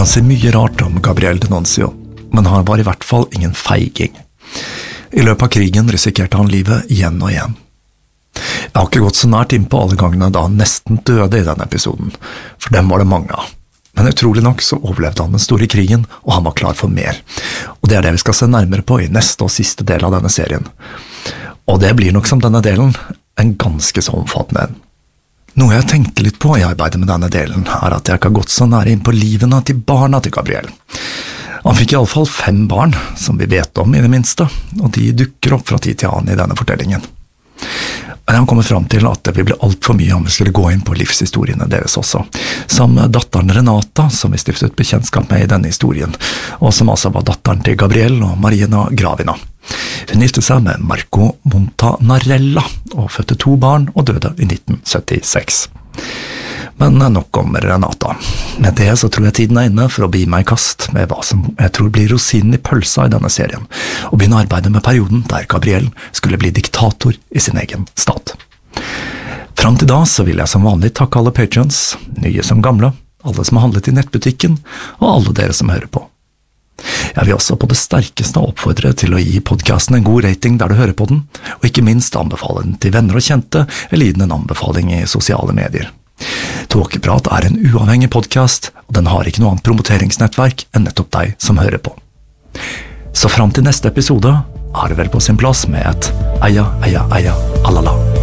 kan si mye rart om Gabriel D'Annunzio, men han var i hvert fall ingen feiging. I løpet av krigen risikerte han livet igjen og igjen. Jeg har ikke gått så nært inn på alle gangene da han nesten døde i denne episoden, for dem var det mange av. Men utrolig nok så overlevde han den store krigen, og han var klar for mer. Og det er det vi skal se nærmere på i neste og siste del av denne serien. Og det blir nok som denne delen en ganske så omfattende en. Noe jeg tenkte litt på i arbeidet med denne delen, er at jeg ikke har gått så nære inn på livene til barna til Gabriel. Han fikk i alle fall 5 barn, som vi vet om i det minste, og de dukker opp fra tid til annen i denne fortellingen. Men han kommer frem til at det vil bli alt for mye om vi skulle gå inn på livshistoriene deres også, som datteren Renata, som vi stiftet bekjentskap med i denne historien, og som altså var datteren til Gabriel og Marina Gravina. Hun giftet seg med Marco Montanarella, og fødte 2 barn og døde i 1976. Men nok om Renata. Med det så tror jeg tiden er inne for å begi meg i kast med hva som jeg tror blir rosinen i pølsa i denne serien, og begynne arbeidet med perioden der Gabriel skulle bli diktator i sin egen stat. Fram til da så vil jeg som vanlig takke alle patrons, nye som gamle, alle som har handlet i nettbutikken, og alle dere som hører på. Jeg vil også på det sterkeste oppfordre til å gi podcasten en god rating der du hører på den, og ikke minst anbefale den til venner og kjente, eller gi den en anbefaling i sosiale medier. Tåkeprat er en uavhengig podcast, og den har ikke noe annet promoteringsnettverk enn nettopp deg som hører på. Så fram til neste episode er det vel på sin plass med et eia, eia, eia, alala.